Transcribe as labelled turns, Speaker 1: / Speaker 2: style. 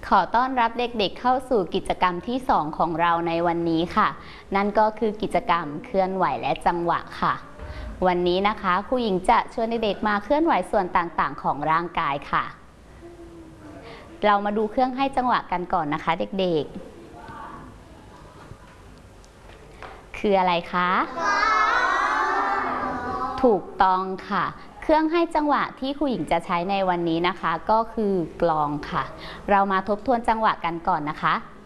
Speaker 1: ขอต้อนรับเด็กๆเข้าสู่กิจกรรมที่2ของเราในวันนี้ค่ะนั่นก็คือกิจกรรมเคลื่อนไหวและจังหวะค่ะวันนี้นะคะครูหญิงจะชวนเด็กๆมาเคลื่อนไหวส่วนต่างๆของร่างกายค่ะเรามาดูเครื่องให้จังหวะกันก่อนนะคะเด็กๆคืออะไรคะถูกต้องค่ะเครื่องให้จังหวะที่ครูหญิงจะใช้ในวันนี้นะคะก็คือกลองค่ะเรามาทบทวนจังหวะกันก่อนนะคะ